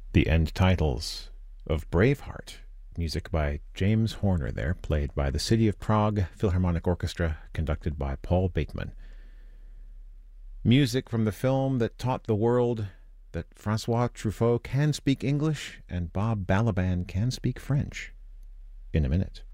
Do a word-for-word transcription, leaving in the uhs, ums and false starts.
The end titles of Braveheart, music by James Horner there, played by the City of Prague Philharmonic Orchestra, conducted by Paul Bateman. Music from the film that taught the world that Francois Truffaut can speak English and Bob Balaban can speak French. In a minute.